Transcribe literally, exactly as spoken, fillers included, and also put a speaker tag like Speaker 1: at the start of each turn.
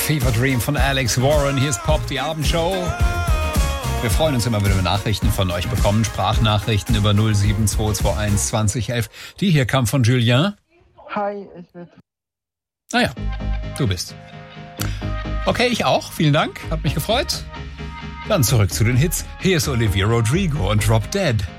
Speaker 1: Fever Dream von Alex Warren. Hier ist Pop, die Abendshow. Wir freuen uns immer, wenn wir Nachrichten von euch bekommen. Sprachnachrichten über null sieben zwei zwei eins zwanzig elf. Die hier kam von Julien.
Speaker 2: Hi, ich bin...
Speaker 1: Ah ja, du bist. Okay, ich auch. Vielen Dank. Hat mich gefreut. Dann zurück zu den Hits. Hier ist Olivia Rodrigo und Drop Dead.